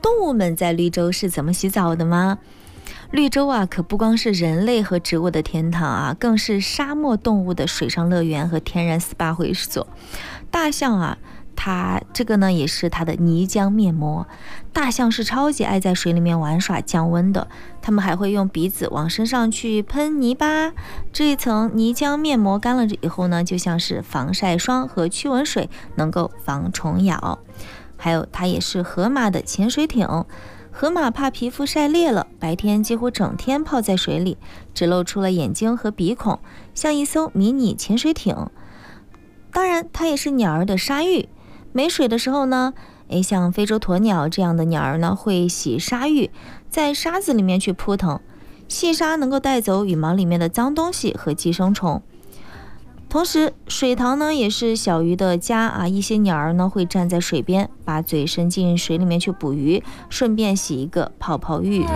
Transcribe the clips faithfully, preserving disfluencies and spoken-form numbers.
动物们在绿洲是怎么洗澡的吗？绿洲啊，可不光是人类和植物的天堂啊，更是沙漠动物的水上乐园和天然 S P A 会所。大象啊，它这个呢也是它的泥浆面膜。大象是超级爱在水里面玩耍降温的，它们还会用鼻子往身上去喷泥巴，这一层泥浆面膜干了以后呢，就像是防晒霜和驱蚊水，能够防虫咬。还有它也是河马的潜水艇。河马怕皮肤晒裂了，白天几乎整天泡在水里，只露出了眼睛和鼻孔，像一艘迷你潜水艇。当然它也是鸟儿的沙浴，没水的时候呢，诶，像非洲鸵鸟这样的鸟儿呢，会洗沙浴，在沙子里面去扑腾。细沙能够带走羽毛里面的脏东西和寄生虫。同时水塘呢也是小鱼的家啊，一些鸟儿呢会站在水边，把嘴伸进水里面去捕鱼，顺便洗一个泡泡浴。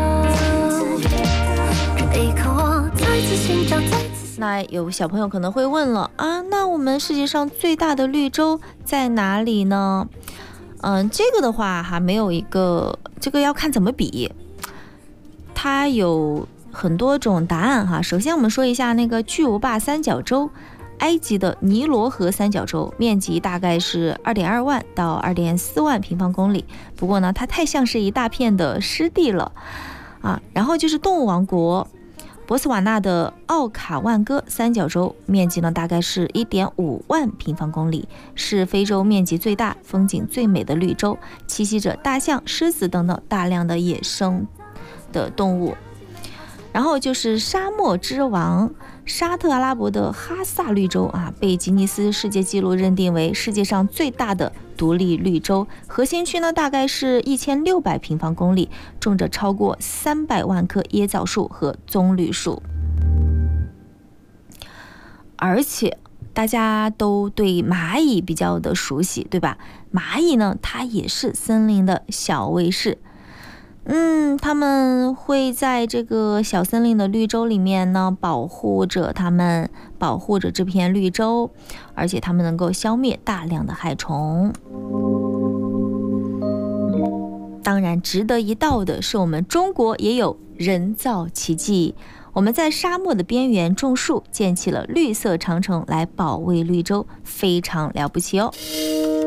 那有小朋友可能会问了啊，那我们世界上最大的绿洲在哪里呢？嗯，这个的话还没有一个，这个要看怎么比，它有很多种答案哈。首先我们说一下那个巨无霸三角洲，埃及的尼罗河三角洲，面积大概是 二点二万到 二点四万平方公里，不过呢它太像是一大片的湿地了啊。然后就是动物王国，博斯瓦纳的奥卡万戈三角洲，面积呢大概是 一点五万平方公里，是非洲面积最大、风景最美的绿洲，栖息着大象、狮子等等大量的野生的动物。然后就是沙漠之王沙特阿拉伯的哈萨绿洲啊，被吉尼斯世界纪录认定为世界上最大的独立绿洲，核心区呢大概是一千六百平方公里，种着超过三百万棵椰枣树和棕榈树。而且大家都对蚂蚁比较的熟悉，对吧？蚂蚁呢，它也是森林的小卫士。嗯，他们会在这个小森林的绿洲里面呢，保护着他们，保护着这片绿洲，而且他们能够消灭大量的害虫。当然，值得一道的是，我们中国也有人造奇迹。我们在沙漠的边缘种树，建起了绿色长城来保卫绿洲，非常了不起哦。